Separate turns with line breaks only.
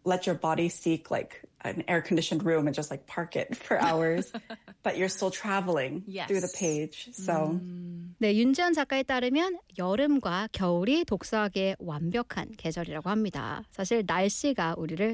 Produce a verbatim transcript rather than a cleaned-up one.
let your body seek like an air-conditioned room and just like park it for hours, but you're still traveling
yes.
through the page. So.
음.
네, 윤지연 작가에 따르면 여름과 겨울이 독서하기에 완벽한 계절이라고 합니다. 사실 날씨가 우리를